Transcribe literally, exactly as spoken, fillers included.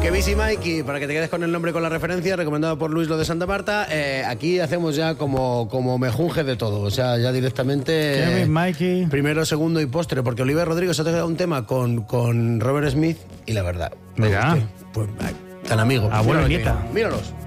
Que Busy Mikey, para que te quedes con el nombre y con la referencia, recomendado por Luis Lo de Santa Marta. Eh, aquí hacemos ya como, como mejunje de todo, o sea, ya directamente... Kevin, Mikey... Primero, segundo y postre, porque Oliver Rodrigo se ha tocado un tema con, con Robert Smith y la verdad... Mira. Pues, tan amigo. Abuelo y Míralo aquí. nieta. Míralos.